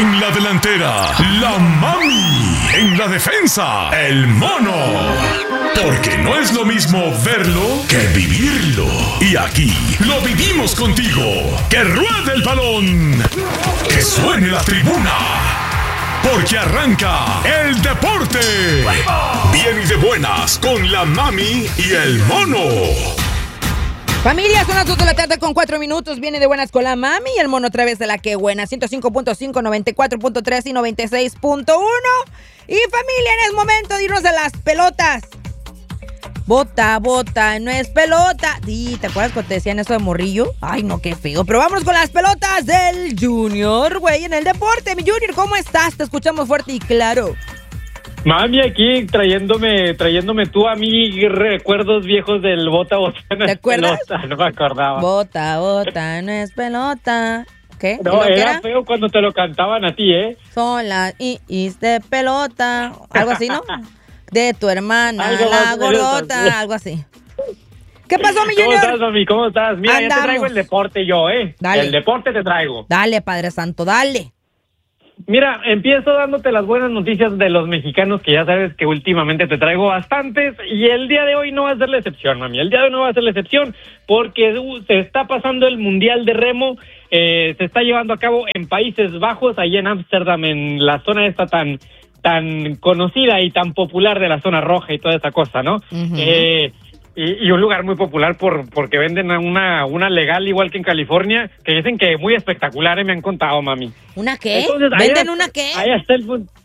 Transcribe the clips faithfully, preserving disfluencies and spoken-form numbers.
En la delantera, la mami. En la defensa, el mono. Porque no es lo mismo verlo que vivirlo. Y aquí lo vivimos contigo. ¡Que ruede el balón! ¡Que suene la tribuna! Porque arranca el deporte. Bien y de buenas con la mami y el mono. Familia, son las dos de la tarde con cuatro minutos. Viene de buenas con la mami y el mono otra vez de la que buena. ciento cinco punto cinco, noventa y cuatro punto tres y noventa y seis punto uno. Y familia, en el momento de irnos a las pelotas. Bota, bota, no es pelota. Sí, ¿te acuerdas cuando te decían eso de morrillo? Ay, no, qué feo. Pero vámonos con las pelotas del Junior, güey, en el deporte. Mi Junior, ¿cómo estás? Te escuchamos fuerte y claro. Mami, aquí trayéndome, trayéndome tú a mí recuerdos viejos del bota, bota, no ¿Te es acuerdas? pelota, no me acordaba. Bota, bota, no es pelota. ¿Qué? No, era, era feo cuando te lo cantaban a ti, ¿eh? Son las i's de pelota. Algo así, ¿no? De tu hermana, Algo la más o menos gordota, así. algo así. ¿Qué pasó, mi ¿Cómo Junior? estás, mami? ¿Cómo estás? Mira, ya Andamos. te traigo el deporte yo, ¿eh? Dale. El deporte te traigo. Dale, Padre Santo, dale. Mira, empiezo dándote las buenas noticias de los mexicanos, que ya sabes que últimamente te traigo bastantes, y el día de hoy no va a ser la excepción, mami. El día de hoy no va a ser la excepción, porque uh, se está pasando el Mundial de Remo, eh, se está llevando a cabo en Países Bajos, allá en Ámsterdam, en la zona esta tan tan conocida y tan popular de la zona roja y toda esa cosa, ¿no? Uh-huh. Eh, y, y un lugar muy popular por porque venden una una legal igual que en California, que dicen que muy espectacular, ¿eh? Me han contado, mami. ¿Una qué? Entonces, allá- ¿Venden una qué? Allá está el mun-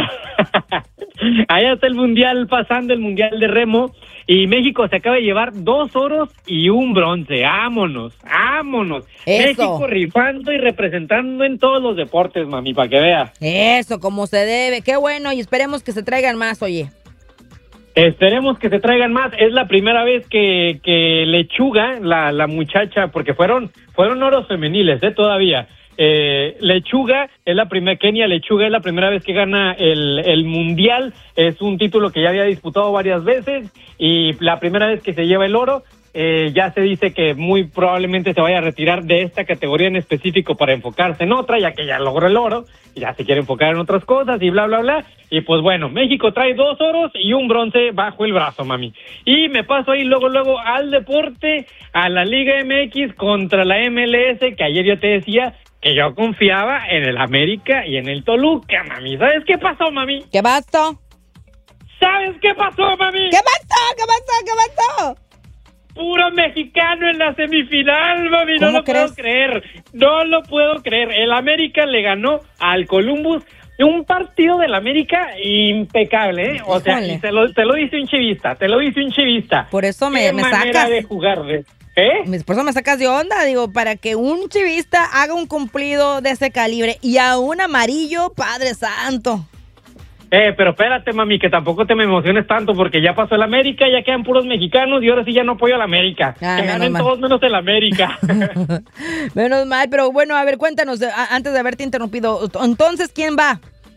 allá está el mundial pasando, el mundial de remo, y México se acaba de llevar dos oros y un bronce. ¡Vámonos! ¡Vámonos! Eso. México rifando y representando en todos los deportes, mami, para que veas. Eso, como se debe. Qué bueno, y esperemos que se traigan más, oye. Esperemos que se traigan más. Es la primera vez que, que Lechuga, la, la muchacha, porque fueron fueron oros femeniles, ¿eh? Todavía. Eh, Lechuga es la primera, Kenia Lechuga es la primera vez que gana el, el mundial. Es un título que ya había disputado varias veces y la primera vez que se lleva el oro. Eh, ya se dice que muy probablemente se vaya a retirar de esta categoría en específico para enfocarse en otra, ya que ya logró el oro y ya se quiere enfocar en otras cosas y bla, bla, bla. Y pues bueno, México trae dos oros y un bronce bajo el brazo, mami. Y me paso ahí luego, luego al deporte, a la Liga M X contra la M L S, que ayer yo te decía que yo confiaba en el América y en el Toluca, mami. ¿Sabes qué pasó, mami? ¿Qué pasó? ¿Sabes qué pasó, mami? ¿Qué pasó? ¿Qué pasó? ¿Qué pasó? Puro mexicano en la semifinal, mami, no ¿Cómo lo crees? puedo creer, no lo puedo creer. El América le ganó al Columbus, un partido del América impecable, ¿eh? O sea, Híjole. y te lo, te lo dice un chivista, te lo dice un chivista. Por eso me, ¿Qué me manera sacas. de jugar, de- ¿eh? Por eso me sacas de onda, digo, para que un chivista haga un cumplido de ese calibre y a un amarillo, Padre Santo. Eh, pero espérate, mami, que tampoco te me emociones tanto, porque ya pasó el América, ya quedan puros mexicanos y ahora sí ya no apoyo al América. Ah, que menos ganen mal. todos menos el América. Menos mal, pero bueno, a ver, cuéntanos, a- antes de haberte interrumpido, entonces, ¿quién va?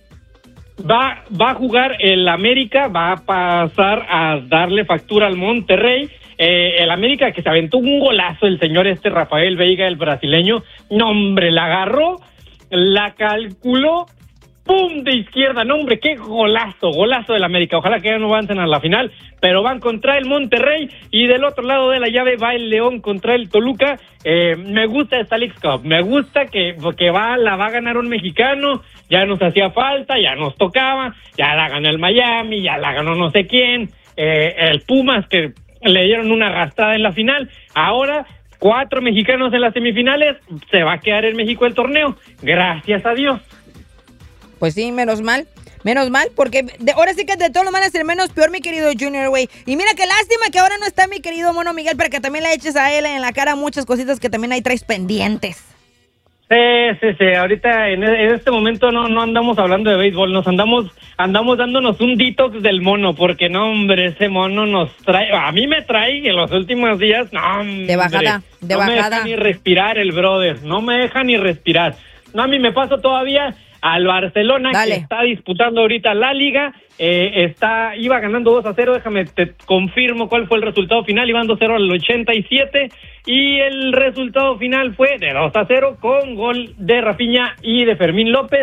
Va, va a jugar el América, va a pasar a darle factura al Monterrey. Eh, el América, que se aventó un golazo, el señor este Rafael Veiga, el brasileño. No, hombre, la agarró, la calculó, ¡pum! De izquierda. No, hombre, qué golazo, golazo del América. Ojalá que ya no avancen a la final, pero van contra el Monterrey. Y del otro lado de la llave va el León contra el Toluca. Eh, me gusta esta Leagues Cup, me gusta que, que va, la va a ganar un mexicano. Ya nos hacía falta, ya nos tocaba, ya la ganó el Miami, ya la ganó no sé quién, eh, el Pumas, que le dieron una arrastrada en la final. Ahora, cuatro mexicanos en las semifinales, se va a quedar en México el torneo, gracias a Dios. Pues sí, menos mal. Menos mal, porque de, ahora sí que de todo lo malo es el menos peor, mi querido Junior, güey. Y mira qué lástima que ahora no está mi querido Mono Miguel, para que también le eches a él en la cara muchas cositas que también ahí traes pendientes. Sí, sí, sí, ahorita en, en este momento no, no andamos hablando de béisbol, nos andamos andamos dándonos un detox del mono, porque no, hombre, ese mono nos trae, a mí me trae en los últimos días, no, hombre, De bajada, de no bajada. me deja ni respirar el brother, no me deja ni respirar. No, a mí me paso todavía al Barcelona, Dale. que está disputando ahorita la Liga, eh, está iba ganando dos a cero, déjame, te confirmo cuál fue el resultado final, iban dos a cero al ochenta y siete, y el resultado final fue de dos a cero con gol de Rafinha y de Fermín López.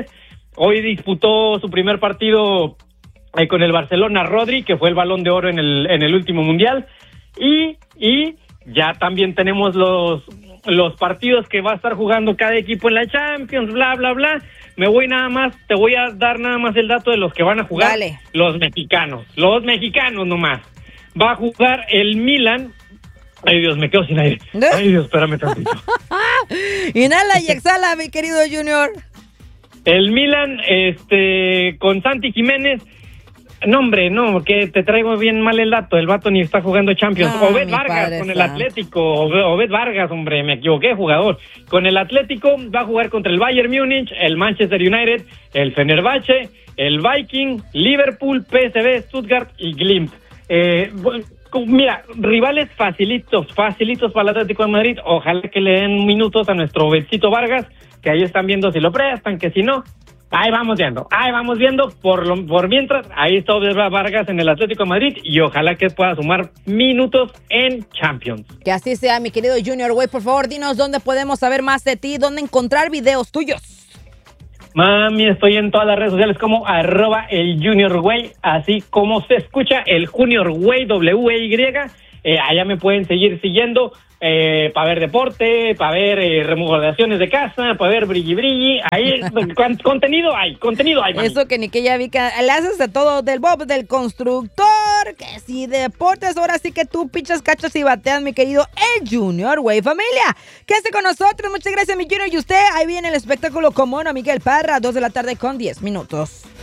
Hoy disputó su primer partido eh, con el Barcelona Rodri, que fue el Balón de Oro en el en el último Mundial. Y, y ya también tenemos los, los partidos que va a estar jugando cada equipo en la Champions, bla, bla, bla. Me voy nada más, te voy a dar nada más el dato de los que van a jugar. Dale. Los mexicanos, los mexicanos nomás. Va a jugar el Milan. Ay, Dios, me quedo sin aire. Ay, Dios, espérame tantito. Inhala y exhala, mi querido Junior. El Milan, este, con Santi Jiménez. No, hombre, no, que te traigo bien mal el dato. El vato ni está jugando Champions. Ah, Obed mi Vargas padre con el santo. Atlético. Obed, Obed Vargas, hombre, me equivoqué, jugador. Con el Atlético va a jugar contra el Bayern Múnich, el Manchester United, el Fenerbahce, el Viking, Liverpool, P S V, Stuttgart y Glimt. Eh, bueno, mira, rivales facilitos, facilitos para el Atlético de Madrid. Ojalá que le den minutos a nuestro Obedcito Vargas, que ahí están viendo si lo prestan, que si no. Ahí vamos viendo, ahí vamos viendo, por lo, por mientras, ahí está Obed Vargas en el Atlético de Madrid y ojalá que pueda sumar minutos en Champions. Que así sea, mi querido Junior, güey. Por favor, dinos dónde podemos saber más de ti, dónde encontrar videos tuyos. Mami, estoy en todas las redes sociales como arroba el Junior Güey, así como se escucha el Junior Güey, W E Y. Eh, allá me pueden seguir siguiendo eh, para ver deporte, para ver eh, remodelaciones de casa, para ver brilli brilli. Ahí con, contenido hay, contenido hay, mami. Eso que ni que ya vi que le haces de todo, del Bob, del constructor, que si deportes, ahora sí que tú pichas, cachas y bateas, mi querido el Junior, güey. Familia, quédese con nosotros, muchas gracias, mi Junior. Y usted, ahí viene el espectáculo con Mono Miguel Parra, dos de la tarde con diez minutos.